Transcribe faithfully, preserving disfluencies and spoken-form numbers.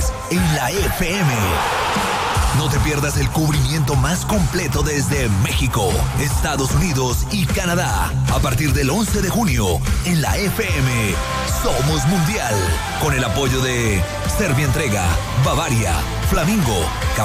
Mundiales en la F M. No te pierdas el cubrimiento más completo desde México, Estados Unidos y Canadá. A partir del once de junio en la F M. Somos Mundial. Con el apoyo de Servientrega, Bavaria, Flamingo,